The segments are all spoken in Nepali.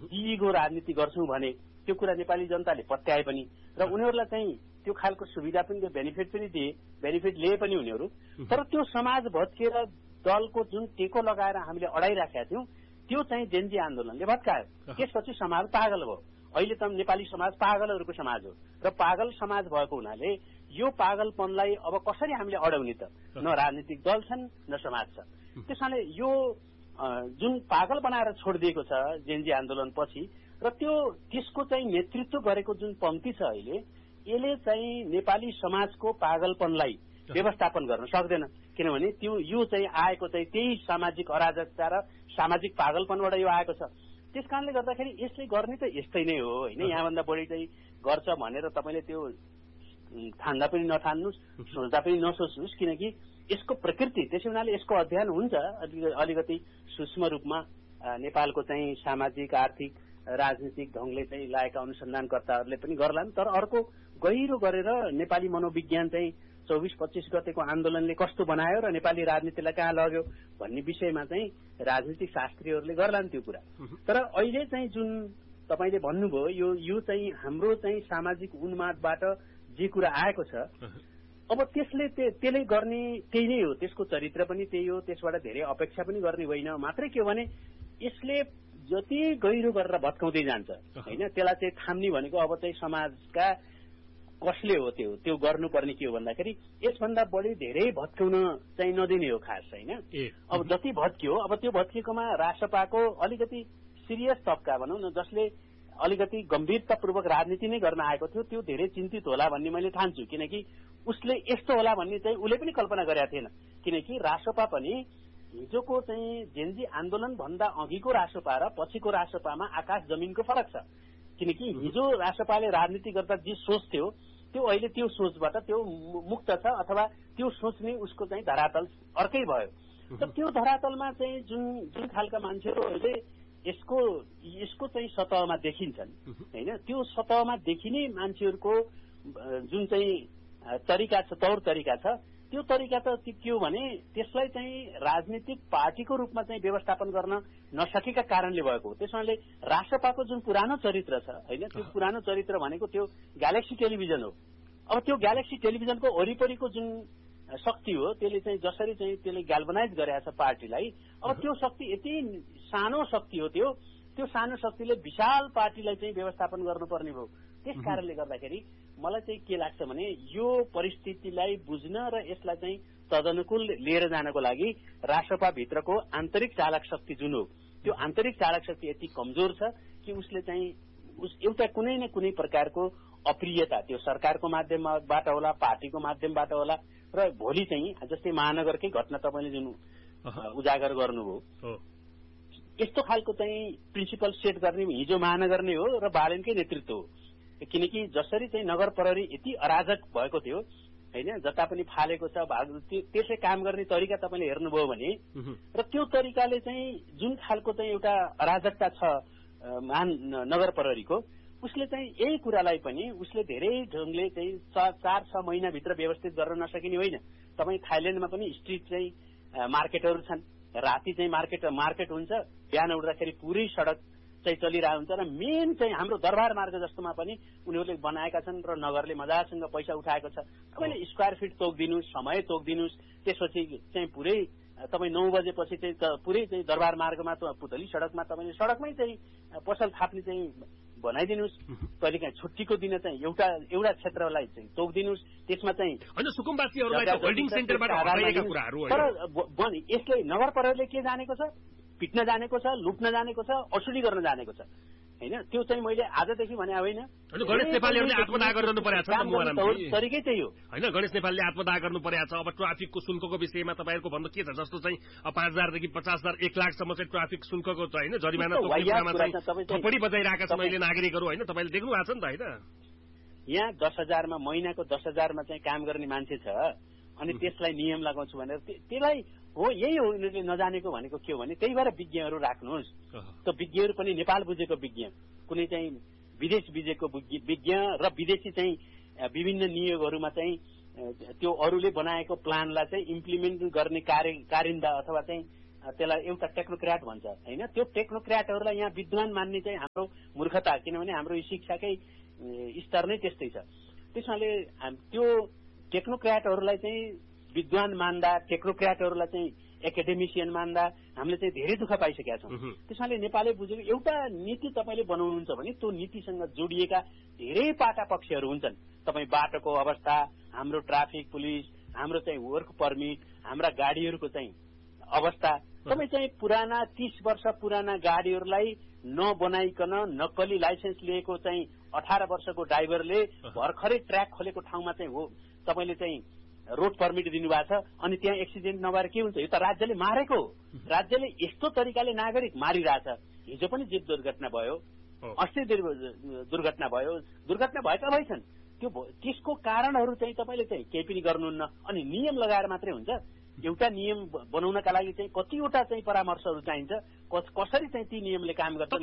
दिगो राजनीति गर्छौं भने त्यो कुरा नेपाली जनताले पत्याए पनि र उनीहरूलाई चाहिँ त्यो खालको सुविधा पनि बेनिफिट पनि दिए, बेनिफिट लिए पनि उनीहरू। तर त्यो समाज भत्किएर दलको जुन टेको लगाएर हामीले अडाइराखेका थियौं त्यो चाहिँ जेनजी आन्दोलनले भत्कायो। त्यसपछि समाज पागल भयो। अहिले त नेपाली समाज पागलहरूको समाज हो र पागल समाज भएको हुनाले यो पागलपनलाई अब कसरी हामीले अडाउने त? न राजनीतिक दल छन् न समाज छ। त्यसैले यो जुन पागल बनाएर छोडिदिएको छ जेनजी आन्दोलन पछि र त्यसको चाहिँ नेतृत्व गरेको जुन पंक्ति छ अहिले, यसले चाहिँ नेपाली समाजको पागलपनलाई व्यवस्थापन गर्न सक्दैन। किनभने यो चाहिँ आएको चाहिँ त्यही सामाजिक अराजकता र सामाजिक पागलपनबाट यो आएको छ। त्यसकारणले गर्दाखेरि यसले गर्ने त यस्तै नै हो होइन। यहाँभन्दा बढी चाहिँ गर्छ भनेर तपाईँले त्यो ठान्दा पनि नठान्नुहोस्, सोच्दा पनि नसोच्नुहोस्, किनकि यसको प्रकृति त्यसै हुनाले यसको अध्ययन हुन्छ अलिकति सूक्ष्म रूपमा नेपालको चाहिँ सामाजिक आर्थिक राजनीतिक ढंगले चाहिँ लागेका अनुसन्धानकर्ताहरूले पनि गर्लान्। तर अर्को गहिरो गरेर नेपाली मनोविज्ञान चाहिँ 24-25 गतेको आन्दोलनले कस्तो बनायो र नेपाली राजनीतिलाई कहाँ लग्यो भन्ने विषयमा चाहिँ राजनीतिक शास्त्रीहरूले गर्लान् त्यो कुरा। तर अहिले चाहिँ जुन तपाईले भन्नुभयो यो चाहिँ हाम्रो चाहिँ सामाजिक उन्मादबाट जे कुरा आएको छ, अब त्यसले गर्ने त्यही नै हो। त्यसको चरित्र पनि त्यही हो। त्यसबाट धेरै अपेक्षा पनि गर्ने होइन। मात्रै के हो भने यसले जति गहिरो गरेर भत्काउँदै जान्छ होइन, त्यसलाई चाहिँ थाम्ने भनेको अब चाहिँ समाजका कसले हो त्यो गर्नुपर्ने के हो भन्दाखेरि यसभन्दा बढी धेरै भत्काउन चाहिँ नदिने हो खास होइन। अब जति भत्कियो, अब त्यो भत्किएकोमा राष्ट्रपाको अलिकति सिरियस तबका भनौँ न, जसले अलिकति गम्भीरतापूर्वक राजनीति नै गर्न आएको थियो, त्यो धेरै चिन्तित होला भन्ने मैले ठान्छु। किनकि उसले यस्तो होला भन्ने चाहिँ उसले पनि कल्पना गरेका थिएन। किनकि राष्ट्रपा पनि हिजोको चाहिँ जेनजी आन्दोलन भन्दा अघिको राष्ट्रपा र पछिको राष्ट्रपामा आकाश जमिनको फरक छ। किनकि हिजो राष्ट्रपाले राजनीति गर्दा जे सोच थियो त्यो अहिले त्यो सोचबाट त्यो मुक्त छ, अथवा त्यो सोच नै उसको चाहिँ धरातल अर्कै भयो। त त्यो धरातलमा चाहिँ जुन खालका मान्छेहरू अहिले यसको चाहिँ सतहमा देखिन्छन् होइन, त्यो सतहमा देखिने मान्छेहरूको जुन चाहिँ तरिका छ, तौर तरिका छ, त्यो तरिका त के हो भने त्यसलाई चाहिँ राजनीतिक पार्टीको रूपमा चाहिँ व्यवस्थापन गर्न नसकेका कारणले भएको हो। त्यसैले राष्ट्रपाको जुन पुरानो चरित्र छ होइन, त्यो पुरानो चरित्र भनेको त्यो ग्यालेक्सी टेलिभिजन हो। अब त्यो ग्यालेक्सी टेलिभिजनको वरिपरिको जुन शक्ति हो त्यसले चाहिँ जसरी चाहिँ त्यसले ग्याल्भनाइज गरेको छ पार्टीलाई, अब त्यो शक्ति यति सानो शक्ति हो, त्यो सानो शक्तिले विशाल पार्टीलाई चाहिँ व्यवस्थापन गर्नुपर्ने भयो। त्यस कारणले गर्दाखेरि मलाई चाहिँ के लाग्छ भने यो परिस्थितिलाई बुझ्न र यसलाई चाहिँ तदनुकूल लिएर जानको लागि राष्ट्रपा भित्रको आन्तरिक चालक शक्ति जुन हो, त्यो आन्तरिक चालक शक्ति यति कमजोर छ कि उसले चाहिँ एउटा कुनै न कुनै प्रकारको अप्रियता त्यो सरकारको माध्यमबाट होला, पार्टीको माध्यमबाट होला, र भोलि चाहिँ जस्तै महानगरकै घटना तपाईँले जुन उजागर गर्नुभयो, यस्तो खालको चाहिँ प्रिन्सिपल सेट गर्ने हिजो महानगर नै हो र बालनकै नेतृत्व हो। किनकि जसरी चाहिँ नगर प्रहरी यति अराजक भएको थियो होइन, जता पनि फालेको छ त्यसले काम गर्ने तरिका तपाईँले हेर्नुभयो भने, र त्यो तरिकाले चाहिँ जुन खालको चाहिँ एउटा अराजकता छ नगर प्रहरीको, उसले चाहिँ यही कुरालाई पनि उसले धेरै ढंगले चाहिँ 4-6 महिनाभित्र व्यवस्थित गर्न नसकिने होइन। तपाईँ थाइल्याण्डमा पनि स्ट्रिट चाहिँ मार्केटहरू छन्, राति चाहिँ मार्केट हुन्छ, बिहान उठ्दाखेरि पुरै सडक चाहिँ चलिरहेको हुन्छ, र मेन चाहिँ हाम्रो दरबार मार्ग जस्तोमा पनि उनीहरूले बनाएका छन् र नगरले मजासँग पैसा उठाएको छ। तपाईँले स्क्वायर फिट तोकिदिनुहोस्, समय तोकिदिनुहोस्, त्यसपछि चाहिँ पुरै तपाईँ 9 बजेपछि चाहिँ पुरै चाहिँ दरबार मार्गमा पुतली सडकमा तपाईँले सडकमै चाहिँ पसल थाप्ने चाहिँ बनाइदिनुहोस्। कहिलेकाहीँ छुट्टीको दिन चाहिँ एउटा क्षेत्रलाई चाहिँ तोकिदिनुहोस्। त्यसमा चाहिँ तर यसले नगर प्रहरीले के जानेको छ, पिट्न जानेको छ, लुट्न जानेको छ, असुली गर्न जानेको छ होइन। त्यो चाहिँ मैले आजदेखि भने होइन, गणेश नेपालले आत्मदाह गर्नु परेको छ तरिकै त्यही हो होइन। गणेश नेपालले आत्मदाह गर्नु परेको छ। अब ट्राफिकको शुल्कको विषयमा तपाईँहरूको भन्नु के छ, जस्तो चाहिँ 5,000 देखि 50,000 1 लाखसम्म चाहिँ ट्राफिक शुल्कको छ होइन, जरिमाना थपडी बजाइरहेका छन् अहिले नागरिकहरू होइन, तपाईँले देख्नु भएको छ नि त होइन। यहाँ 10,000मा महिनाको 10,000मा चाहिँ काम गर्ने मान्छे छ, अनि त्यसलाई नियम लगाउँछु भनेर त्यसलाई हो, यही हो उनीहरूले नजानेको भनेको के हो भने त्यही भएर विज्ञहरू राख्नुहोस्। त्यो विज्ञहरू पनि नेपाल बुझेको विज्ञ, कुनै चाहिँ विदेश बुझेको विज्ञ र विदेशी चाहिँ विभिन्न नियोगहरूमा चाहिँ त्यो अरूले बनाएको प्लानलाई चाहिँ इम्प्लिमेन्ट गर्ने कारिन्दा अथवा चाहिँ त्यसलाई एउटा टेक्नोक्र्याट भन्छ होइन। त्यो टेक्नोक्र्याटहरूलाई यहाँ विद्वान मान्ने चाहिँ हाम्रो मूर्खता, किनभने हाम्रो यो शिक्षाकै स्तर नै त्यस्तै छ। त्यसैले त्यो टेक्नोक्र्याटहरूलाई चाहिँ विद्वान मान्दा, टेक्नोक्र्याटहरूलाई चाहिँ एकाडेमिसियन मान्दा हामीले चाहिँ धेरै दुःख पाइसकेका छौँ। त्यसैले नेपालले बुझेको एउटा नीति तपाईँले बनाउनुहुन्छ भने त्यो नीतिसँग जोडिएका धेरै पाटा पक्षहरू हुन्छन्। तपाईँ बाटोको अवस्था, हाम्रो ट्राफिक पुलिस, हाम्रो चाहिँ वर्क पर्मिट, हाम्रा गाडीहरूको चाहिँ अवस्था, तपाईँ चाहिँ पुराना 30 वर्ष पुराना गाडीहरूलाई नबनाइकन नक्कली लाइसेन्स लिएको चाहिँ 18 वर्षको ड्राइभरले भर्खरै ट्र्याक खोलेको ठाउँमा चाहिँ हो तपाईँले चाहिँ रोड पर्मिट दिनुभएको छ, अनि त्यहाँ एक्सिडेन्ट नभएर के हुन्छ? यो त राज्यले मारेको हो। राज्यले यस्तो तरिकाले नागरिक मारिरहेछ। हिजो पनि जीव दुर्घटना भयो, अस्ति दुर्घटना भयो, दुर्घटना भएका भएछन्। त्यसको कारणहरू चाहिँ तपाईँले चाहिँ केही पनि गर्नुहुन्न, अनि नियम लगाएर मात्रै हुन्छ। एउटा नियम बनाउनका लागि चाहिँ कतिवटा चाहिँ परामर्शहरू चाहिन्छ, कसरी चाहिँ ती नियमले काम गर्छन्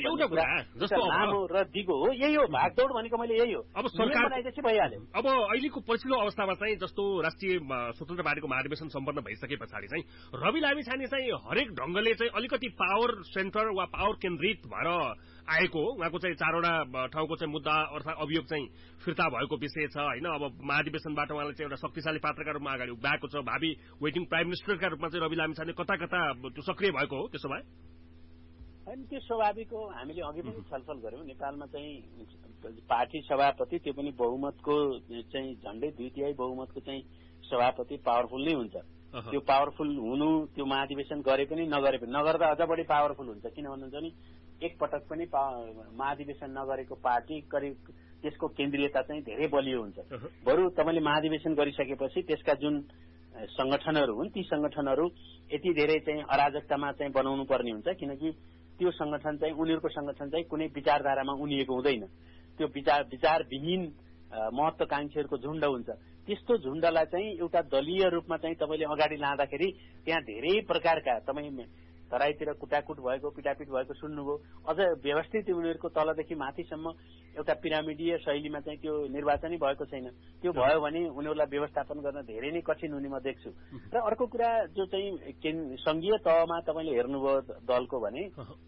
लामो र दिगो हो। यही हो भागदौड भनेको, मैले यही हो। अब सरकार बनाएपछि भइहाल्यो। अब अहिलेको पछिल्लो अवस्थामा चाहिँ जस्तो राष्ट्रिय स्वतन्त्र पार्टीको महाधिवेशन सम्पन्न भइसके पछाडि चाहिँ रवि लामिछाने चाहिँ हरेक ढंगले चाहिँ अलिकति पावर सेन्टर वा पावर केन्द्रित भएर आएको हो। उहाँको चाहिँ 4वटा ठाउँको चाहिँ मुद्दा अर्थात् अभियोग चाहिँ फिर्ता भएको विषय छ होइन। अब महाधिवेशनबाट उहाँले चाहिँ एउटा शक्तिशाली पात्रका रूपमा अगाडि उभिएको छ। भावी वेटिङ प्राइम मिनिस्टरका रूपमा चाहिँ रवि लामिछाने कता कता त्यो सक्रिय भएको हो। त्यसो भए होइन, त्यो स्वाभाविक हो। हामीले अघि पनि छलफल गर्यौं। नेपालमा चाहिँ पार्टी सभापति, त्यो पनि बहुमतको चाहिँ झण्डै 2/3 बहुमतको चाहिँ सभापति पावरफुल नै हुन्छ। त्यो पावरफुल हुनु, त्यो महाधिवेशन गरे पनि नगरे पनि, नगर्दा अझ बढी पावरफुल हुन्छ। किन भन्नुहुन्छ भने एकपटक पनि महाधिवेशन नगरेको पार्टी करिब त्यसको केन्द्रीयता चाहिँ धेरै बलियो हुन्छ। बरु तपाईँले महाधिवेशन गरिसकेपछि त्यसका जुन संगठनहरू हुन् ती संगठनहरू यति धेरै चाहिँ अराजकतामा चाहिँ बनाउनु पर्ने हुन्छ, किनकि त्यो संगठन चाहिँ उनीहरूको संगठन चाहिँ कुनै विचारधारामा उनिएको हुँदैन। त्यो विचारविहीन महत्वाकांक्षीहरूको झुण्ड हुन्छ। त्यस्तो झुण्डलाई चाहिँ एउटा दलीय रूपमा चाहिँ तपाईँले अगाडि लाँदाखेरि त्यहाँ धेरै प्रकारका तपाईँ तराईतिर कुटाकुट भएको, पिटापिट भएको सुन्नुभयो। अझ व्यवस्थित उनीहरूको तलदेखि माथिसम्म एउटा पिरामिडीय शैलीमा चाहिँ त्यो निर्वाचनै भएको छैन। त्यो भयो भने उनीहरूलाई व्यवस्थापन गर्न धेरै नै कठिन हुने म देख्छु। र अर्को कुरा जो चाहिँ संघीय तहमा तपाईँले हेर्नुभयो दलको भने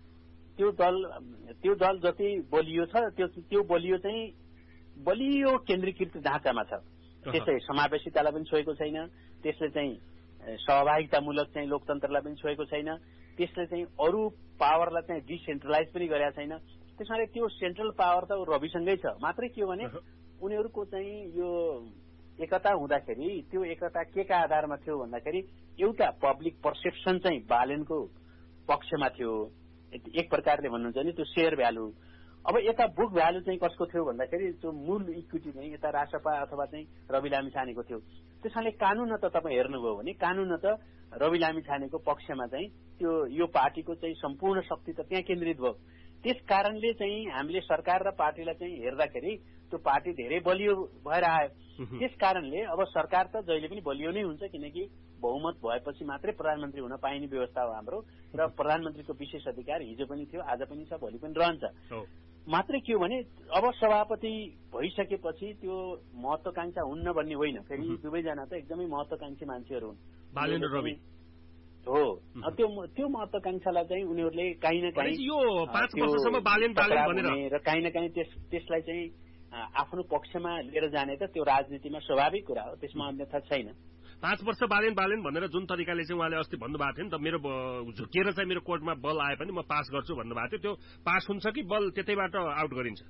त्यो दल जति बलियो छ त्यो बलियो चाहिँ बलियो केन्द्रीकृत ढाँचामा छ। त्यसै समावेशितालाई पनि छोएको छैन, त्यसले चाहिँ सहभागितामूलक चाहिँ लोकतन्त्रलाई पनि छोएको छैन, त्यसले चाहिँ अरू पावरलाई चाहिँ डिसेन्ट्रलाइज पनि गरेका छैन। त्यसैले त्यो सेन्ट्रल पावर त रविसँगै छ। मात्रै के हो भने उनीहरूको चाहिँ यो एकता हुँदाखेरि त्यो एकता के का आधारमा थियो भन्दाखेरि एउटा पब्लिक पर्सेप्सन चाहिँ बालेनको पक्षमा थियो। एक प्रकारले भन्नुहुन्छ भने त्यो शेयर भ्यालु। अब यता बुक भ्यालु चाहिँ कसको थियो भन्दाखेरि त्यो मूल इक्विटी चाहिँ यता रासपा अथवा चाहिँ रवि लामिछानेको थियो। त्यसैले कानून त तपाईँ हेर्नुभयो भने कानून त रवि लामिछानेको पक्षमा चाहिँ त्यो यो पार्टीको चाहिँ सम्पूर्ण शक्ति त त्यहाँ केन्द्रित भयो। त्यस कारणले चाहिँ हामीले सरकार र पार्टीलाई चाहिँ हेर्दाखेरि त्यो पार्टी धेरै बलियो भएर आयो। त्यस कारणले अब सरकार त जहिले पनि बलियो नै हुन्छ, किनकि बहुमत भएपछि मात्रै प्रधानमन्त्री हुन पाइने व्यवस्था हो हाम्रो। र प्रधानमन्त्रीको विशेष अधिकार हिजो पनि थियो, आज पनि छ, भोलि पनि रहन्छ। मात्रै के हो भने अब सभापति भइसकेपछि त्यो महत्वाकांक्षा हुन्न भन्ने होइन। फेरि दुवैजना त एकदमै महत्वाकांक्षी मान्छेहरू हुन्, बालेन र रवि हो। त्यो महत्वाकांक्षालाई चाहिँ उनीहरूले काहीँ न काहीँ यो 5 वर्षसम्म बालेन भनेर र काहीँ न काहीँ त्यसलाई चाहिँ आफ्नो पक्षमा लिएर जाने त त्यो राजनीतिमा स्वाभाविक कुरा हो, त्यसमा अन्यथा छैन। 5 वर्ष बालेन भनेर जुन तरिकाले चाहिँ उहाँले अस्ति भन्नुभएको थियो नि त, मेरो झुकेर चाहिँ मेरो कोर्टमा बल आए पनि म पास गर्छु भन्नुभएको थियो, त्यो पास हुन्छ कि बल त्यतैबाट आउट गरिन्छ?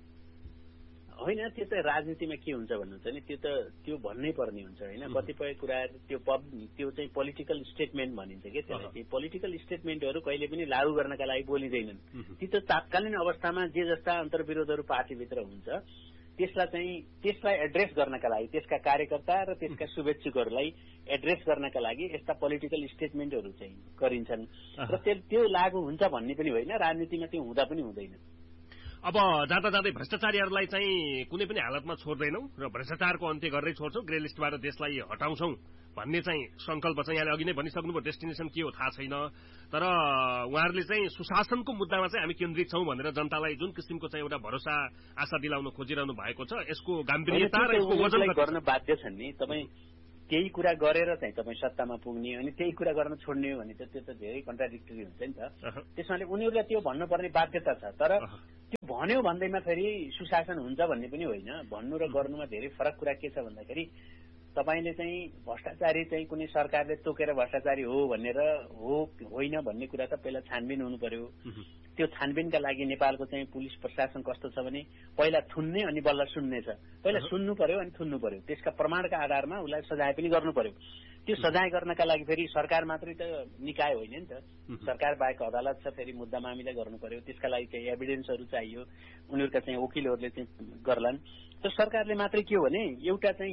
होइन, त्यो त राजनीतिमा के हुन्छ भन्नुहुन्छ नि, त्यो भन्नै पर्ने हुन्छ होइन। कतिपय कुराहरू त्यो चाहिँ पोलिटिकल स्टेटमेन्ट भनिन्छ कि त्यसलाई। पोलिटिकल स्टेटमेन्टहरू कहिले पनि लागू गर्नका लागि बोलिँदैनन्। ती त तात्कालीन अवस्थामा जे जस्ता अन्तर्विरोधहरू पार्टीभित्र हुन्छ त्यसलाई एड्रेस गर्नका लागि, त्यसका कार्यकर्ता र त्यसका शुभेच्छुकहरूलाई एड्रेस गर्नका लागि यस्ता पोलिटिकल स्टेटमेन्टहरू चाहिँ गरिन्छन्। र त्यो लागू हुन्छ भन्ने पनि होइन, राजनीतिमा त्यो हुँदा पनि हुँदैन। अब जाँदा जाँदै भ्रष्टाचारीहरूलाई चाहिँ कुनै पनि हालतमा छोड्दैनौ र भ्रष्टाचारको अन्त्य गरेरै छोड्छौ, ग्रे लिस्टबाट देशलाई हटाउँछौ भन्ने चाहिँ संकल्प चाहिँ यहाँले अघि नै भनिसक्नुभयो। डेस्टिनेसन के हो थाहा छैन, तर उहाँहरूले चाहिँ सुशासनको मुद्दामा चाहिँ हामी केन्द्रित छौं भनेर जनतालाई जुन किसिमको चाहिँ एउटा भरोसा आशा दिलाउन खोजिरहनु भएको छ, यसको गाम्भीर्यता र यसको वजन गर्न बाध्य छन् नि। तपाईँ त्यही कुरा गरेर चाहिँ तपाईँ सत्तामा पुग्ने अनि त्यही कुरा गर्न छोड्ने हो भने त त्यो त धेरै कन्ट्राडिक्टरी हुन्छ नि त। त्यसमाले उनीहरूलाई त्यो भन्नुपर्ने बाध्यता छ। तर त्यो भन्यो भन्दैमा फेरि सुशासन हुन्छ भन्ने पनि होइन। भन्नु र गर्नुमा धेरै फरक कुरा के छ भन्दाखेरि तपाईँले चाहिँ भ्रष्टाचारी चाहिँ कुनै सरकारले तोकेर भ्रष्टाचारी हो भनेर होइन भन्ने कुरा त पहिला छानबिन हुनु पर्यो। त्यो छानबिनका लागि नेपालको चाहिँ पुलिस प्रशासन कस्तो छ भने पहिला थुन्ने अनि बल्ल सुन्ने छ। पहिला सुन्नु पर्यो अनि थुन्नु पर्यो। त्यसका प्रमाणका आधारमा उसलाई सजाय पनि गर्नु पर्यो। त्यो सजाय गर्नका लागि फेरि सरकार मात्रै त निकाय होइन नि त। सरकार बाहेक अदालत छ, फेरि मुद्दा मामिला गर्नु पर्यो। त्यसका लागि चाहिँ एभिडेन्सहरू चाहियो। उनीहरूका चाहिँ वकिलहरूले चाहिँ गर्लान्। त सरकारले मात्रै के हो भने एउटा चाहिँ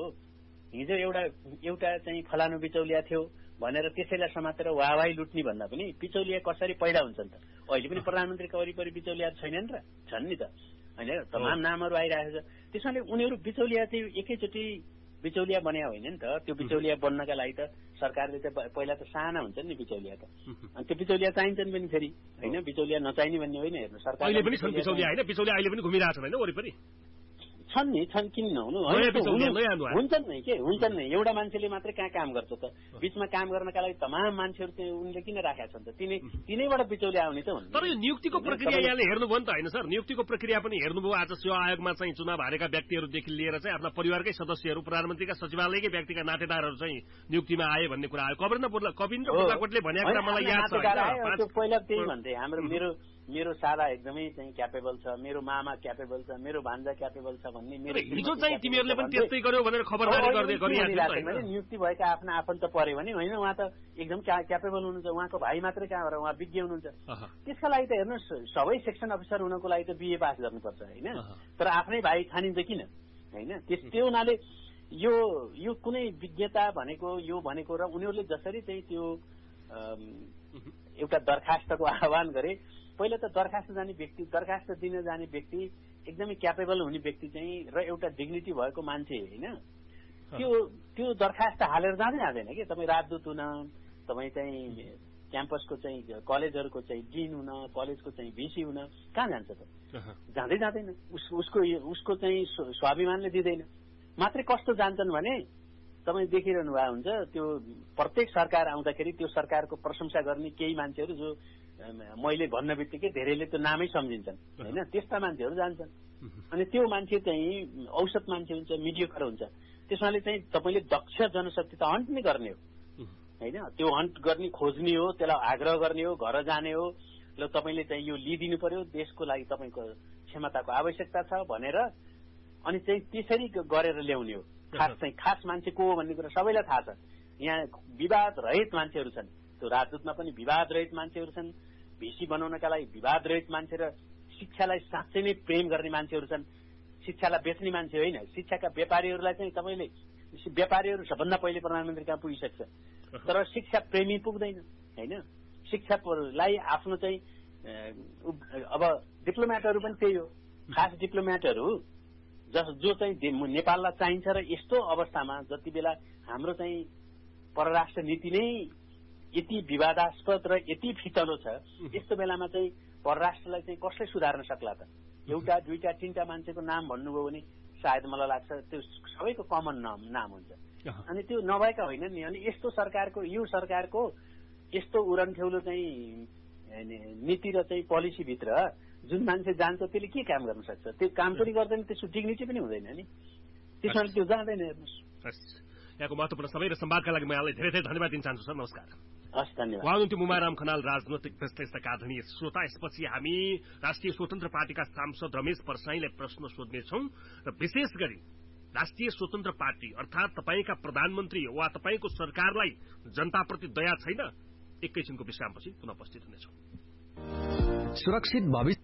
हिजो एउटा चाहिँ फलानु बिचौलिया थियो भनेर त्यसैलाई समातेर वाहवाही लुट्ने भन्दा पनि बिचौलिया कसरी पैदा हुन्छ नि त। अहिले पनि प्रधानमन्त्रीका वरिपरि बिचौलिया छैनन् र? छन् नि त, होइन? तमाम नामहरू आइरहेको छ। त्यसैले उनीहरू बिचौलिया चाहिँ एकैचोटि बिचौलिया बन्या होइन नि त। त्यो बिचौलिया बन्नका लागि त सरकारले त पहिला त साना हुन्छन् नि बिचौलिया त। अनि त्यो बिचौलिया चाहिन्छन् पनि फेरि, होइन? बिचौलिया नचाहिने भन्ने होइन। हेर्नु सरकार अहिले पनि छन् बिचौलिया, होइन? बिचौलिया अहिले पनि घुमिरहेछन् होइन वरिपरि? छन् नि, छन्, किन नहुनु? हुन्छन् नै के, हुन्छन् नै। एउटा मान्छेले मात्रै कहाँ काम गर्छ त? बीचमा काम गर्नका लागि तमाम मान्छेहरू उनले किन राखेका छन् त? तिनैबाट बिचौलिया आउने त हुन्। तर यो नियुक्तिको प्रक्रिया यहाँले हेर्नुभयो नि त, होइन सर? नियुक्तिको प्रक्रिया पनि हेर्नुभयो। आज सेवा आयोगमा चाहिँ चुनाव हारेका व्यक्तिहरूदेखि लिएर चाहिँ आफ्ना परिवारकै सदस्यहरू, प्रधानमन्त्रीका सचिवालयकै व्यक्तिका नातेदारहरू चाहिँ नियुक्तिमा आए भन्ने कुरा आयो। कविन्द्र पुर्लाकोटले भनेको कुरा मलाई याद छ। पहिला त्यही भन्थे, मेरो सादा एकदमै चाहिँ क्यापेबल छ, मेरो मामा क्यापेबल छ, मेरो भान्जा क्यापेबल छ भन्ने। मेरो हिजो चाहिँ तिमीहरूले पनि त्यस्तै गर्यो भनेर खबरदारी गरिरहेको नियुक्ति भएका आफ्ना आफन्त परे भने होइन, उहाँ त एकदम क्यापेबल हुनुहुन्छ। उहाँको भाइ मात्रै कहाँबाट, उहाँ विज्ञ हुनुहुन्छ। त्यसका लागि त हेर्नुहोस्, सबै सेक्सन अफिसर हुनको लागि त BA पास गर्नुपर्छ, होइन? तर आफ्नै भाइ छानिन्छ किन, होइन? त्यो हुनाले यो कुनै विज्ञता भनेको यो भनेको र उनीहरूले जसरी चाहिँ त्यो एउटा दरखास्तको आह्वान गरे, पहिला त दरखास्त दिन जाने व्यक्ति एकदमै क्यापेबल हुने व्यक्ति चाहिँ र एउटा डिग्निटी भएको मान्छे, होइन? त्यो दरखास्त हालेर जाँदैन के? तपाईँ राजदूत हुन, तपाईँ चाहिँ क्याम्पसको चाहिँ कलेजहरूको चाहिँ डिन हुन, कलेजको चाहिँ VC हुन कहाँ जान्छ त? जाँदैन। उसको चाहिँ स्वाभिमानले दिँदैन। मात्रै कस्तो जान्छन् भने तपाईँ देखिरहनु भएको हुन्छ, त्यो प्रत्येक सरकार आउँदाखेरि त्यो सरकारको प्रशंसा गर्ने केही मान्छेहरू जो मैले भन्न बित्तिकै धेरैले त्यो नामै सम्झिन्छन्, होइन? त्यस्ता मान्छेहरू जान्छन्। अनि त्यो मान्छे चाहिँ औसत मान्छे हुन्छ, मिडियोकर हुन्छ। त्यसमाले चाहिँ तपाईँले दक्ष जनशक्ति त हन्ट नै गर्ने हो, होइन? त्यो हन्ट गर्ने, खोज्ने हो, त्यसलाई आग्रह गर्ने हो, घर जाने हो। ल तपाईँले चाहिँ यो लिइदिनु पर्यो, देशको लागि तपाईँको क्षमताको आवश्यकता छ भनेर, अनि चाहिँ त्यसरी गरेर ल्याउने हो। खास मान्छे को हो भन्ने कुरा सबैलाई थाहा छ। यहाँ विवाद रहित मान्छेहरू छन्। त्यो राजदूतमा पनि विवाद रहित मान्छेहरू छन्। VC बनाउनका लागि विवाद रहित मान्छे र शिक्षालाई साँच्चै नै प्रेम गर्ने मान्छेहरू छन्। शिक्षालाई बेच्ने मान्छे होइन। शिक्षाका व्यापारीहरूलाई चाहिँ तपाईँले, व्यापारीहरू सबभन्दा पहिले प्रधानमन्त्री कहाँ पुगिसक्छ, तर शिक्षा प्रेमी पुग्दैन, होइन? शिक्षालाई आफ्नो चाहिँ अब डिप्लोमेटहरू पनि त्यही हो। खास डिप्लोमेटहरू जो चाहिँ नेपाललाई चाहिन्छ र यस्तो अवस्थामा जति बेला हाम्रो चाहिँ परराष्ट्र नीति नै यति विवादास्पद र यति फितलो छ, यस्तो बेलामा चाहिँ परराष्ट्रलाई चाहिँ कसले सुधार्न सक्ला त? एउटा, दुईटा, तीनटा मान्छेको नाम भन्नुभयो भने सायद मलाई लाग्छ त्यो सबैको कमन नाम हुन्छ। अनि त्यो नभएका होइनन् नि। अनि यस्तो यो सरकारको यस्तो उरनठेउलो चाहिँ नीति र चाहिँ पोलिसीभित्र जुन मान्छे जान्छ त्यसले के काम गर्न सक्छ? त्यो काम पनि गर्दैन, त्यसको डिग्निटी पनि हुँदैन नि। त्यसमा त्यो जाँदैन। हेर्नुहोस्, यहाँको महत्त्वपूर्ण समय र संवादका लागि म यहाँलाई धेरै धेरै धन्यवाद दिन चाहन्छु सर। नमस्कार। हस्, धन्यवाद। उहाँ हुनुहुन्थ्यो मुमाराम खनाल, राजनैतिक विश्लेषक आदरणीय श्रोता। यसपछि हामी राष्ट्रिय स्वतन्त्र पार्टीका सांसद रमेश परसाईलाई प्रश्न सोध्नेछौँ र विशेष गरी राष्ट्रिय स्वतन्त्र पार्टी अर्थात् तपाईका प्रधानमन्त्री वा तपाईको सरकारलाई जनताप्रति दया छैन? एकैछिनको विश्रामपछि पुनः उपस्थित हुनेछौँ। सुरक्षित भविष्य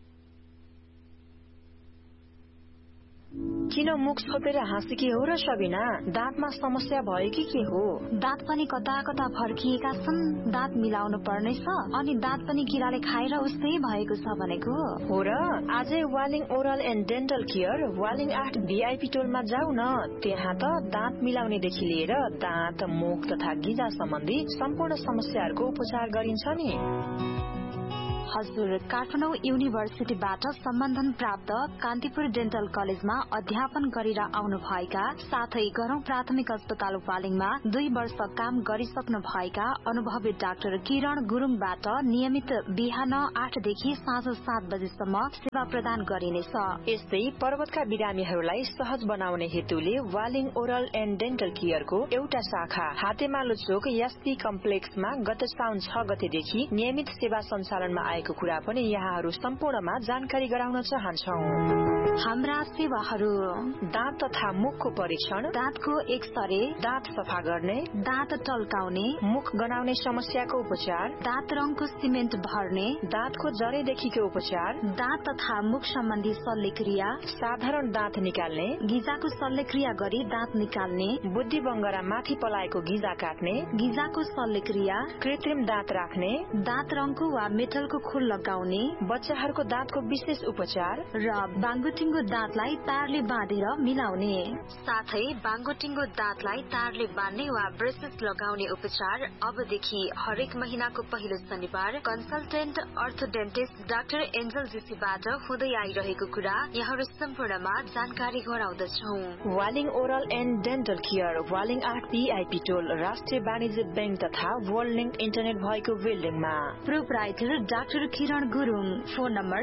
किन मुख छोपेर हाँसेकी हो र सबिना? दाँतमा समस्या भयो कि के हो? दाँत पनि कता कता फर्किएका छन्, दाँत मिलाउनु पर्नेछ, अनि दाँत पनि किराले खाएर उस्तै भएको छ भनेको हो र? आजै Waling oral and dental care Waling 8 VIP टोलमा जाऊ न। त्यहाँ त दाँत मिलाउनेदेखि लिएर दाँत, मुख तथा गिजा सम्बन्धी सम्पूर्ण समस्याहरूको उपचार गरिन्छ नि। हजुर काठमाडौँ युनिभर्सिटीबाट सम्बन्धन प्राप्त कान्तिपुर डेन्टल कलेजमा अध्यापन गरेर आउनुभएका साथै गरौं प्राथमिक अस्पताल वालिङमा 2 वर्ष काम गरिसक्नु भएका अनुभवी डाक्टर किरण गुरुङबाट नियमित बिहान 8 देखि साँझ 7 बजेसम्म सेवा प्रदान गरिनेछ। यस्तै पर्वतका बिरामीहरूलाई सहज बनाउने हेतुले वालिङ ओरल एन्ड डेन्टल केयरको एउटा शाखा हातेमालो चोक एसपी कम्प्लेक्समा गत साउन 6 गतेदेखि नियमित सेवा सञ्चालनमा आएको कुरा पनि यहाँहरू सम्पूर्णमा जानकारी गराउन चाहन्छौं। हाम्रा सेवाहरू दाँत तथा मुखको परीक्षण, दाँतको एक्सरे, दाँत सफा गर्ने, दाँत टल्काउने, मुख गनाउने समस्याको उपचार, दाँत रङको सिमेन्ट भर्ने, दाँतको जरेदेखिको उपचार, दाँत तथा मुख सम्बन्धी शल्यक्रिया, साधारण दाँत निकाल्ने, गिजाको शल्यक्रिया गरी दाँत निकाल्ने, बुद्धि बङ्गरा माथि पलाएको गिजा काट्ने, गिजाको शल्यक्रिया, कृत्रिम दाँत राख्ने, दाँत रङको वा मेटलको खोल लगाउने, बच्चाहरूको दाँतको विशेष उपचार र बाङ्गोटिङ्गो दाँतलाई तारले बाँधेर मिलाउने, साथै बाङ्गोटिङ्गो दाँतलाई तारले बाँध्ने वा ब्रेसेस लगाउने उपचार अबदेखि हरेक महिनाको पहिलो शनिबार कन्सल्टेन्ट अर्थोडेन्टिस्ट डाक्टर एन्जल जीसीबाट हुँदै आइरहेको कुरा यहाँहरू सम्पूर्णमा जानकारी गराउँदछौ। Waling oral and dental care Waling 8 VIP टोल राष्ट्रिय वाणिज्य बैंक तथा वर्ल्ड लिंक इन्टरनेट भएको बिल्डिङमा। प्रोप्राइटर डाक्टर किरण Gurung. Phone number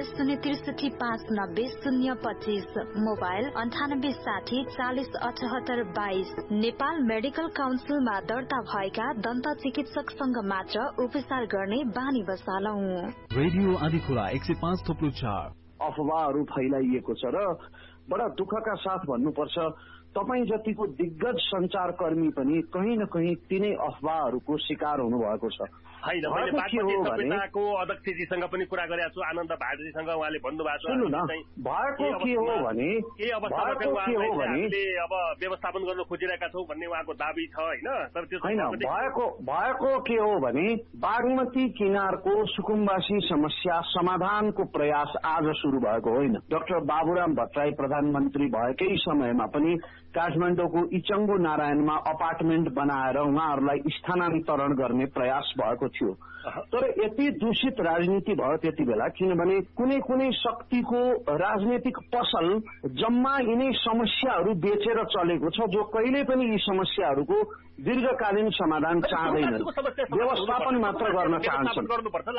063590025, mobile 9860407822। Nepal medical काउन्सिलमा दर्ता भएका दन्त चिकित्सकसँग मात्र उपचार गर्ने बानी बसालौं। रेडियो आदिखुरा 105.4। अफवाहहरू फैलाइएको छ र बडा दुःखका साथ भन्नुपर्छ तपाई जतिको दिग्गज संचारकर्मी पनि कहीं न कहीं तिनै अफवाहहरूको शिकार हुनु भएको छ। हैन मैले बागमती सभ्यताको अध्यक्षजीसँग पनि कुरा गरेको छु, आनन्द भाडजीसँग उहाँले भन्नुभएको छ भएको के हो भने हामीले अब व्यवस्थापन गर्न खोजिरहेका छौं भन्ने उहाँको दाबी छ हैन। तर त्यो भएको के हो भने बागमती किनारको सुकुम्बासी समस्या समाधानको प्रयास आज शुरू भएको होइन। डाक्टर बाबुराम भट्टराई प्रधानमन्त्री भएकै समयमा पनि काठमाडौँको इचङ्गु नारायणमा अपार्टमेन्ट बनाएर उहाँहरूलाई स्थानान्तरण गर्ने प्रयास भएको थियो। तर यति दूषित राजनीति भयो त्यति बेला, किनभने कुनै कुनै शक्तिको राजनीतिक पसल जम्मा यिनै समस्याहरू बेचेर चलेको छ, जो कहिल्यै पनि यी समस्याहरूको दीर्घकालीन समाधान चाहँदैनन्, व्यवस्थापन मात्र गर्न चाहन्छन्।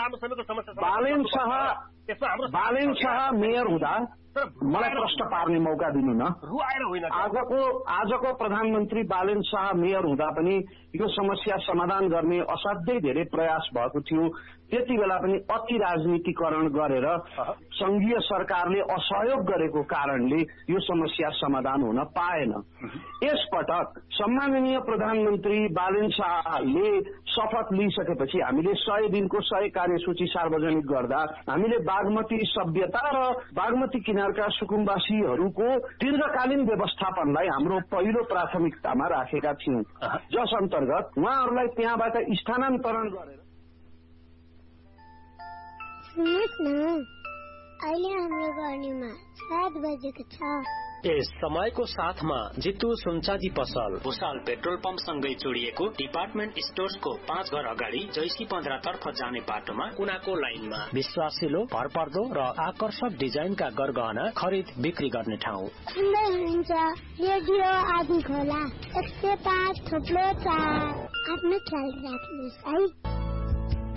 बालेन शाह मेयर हुँदा मलाई प्रश्न पार्ने मौका दिनु न। आजको प्रधानमन्त्री बालेन शाह मेयर हुँदा पनि यो समस्या समाधान गर्ने असाध्यै धेरै प्रयास भएको थियो। त्यति बेला पनि अति राजनीतिकरण गरेर संघीय सरकारले असहयोग गरेको कारणले यो समस्या समाधान हुन पाएन। यसपटक सम्माननीय प्रधानमन्त्री बालेन शाहले शपथ लिइसकेपछि हामीले 100 दिनको 100 कार्यसूची सार्वजनिक गर्दा हामीले बागमती सभ्यता र बागमती किनारका सुकुम्बासीहरूको दीर्घकालीन व्यवस्थापनलाई हाम्रो पहिलो प्राथमिकतामा राखेका थियौं, जस अन्तर्गत उहाँहरूलाई त्यहाँबाट स्थानान्तरण गरेर। सुन्नुहोस् न, अहिले हाम्रो गर्नीमा 7 बजेको छ। यस समयको साथमा जितु सुनचादी पसल भुसाल पेट्रोल पम्प सँगै जोडिएको डिपार्टमेन्ट स्टोर्सको 5 घर अगाडि जैसी 15 तर्फ जाने बाटोमा कुनाको लाइनमा विश्वासिलो, भरपर्दो र आकर्षक डिजाइनका गरगहना खरिद बिक्री गर्ने ठाउँ। सुन्दै हुनुहुन्छ रेडियो आदिखोला 105.4। आफ्नो ख्याल राख्नुहोस् है।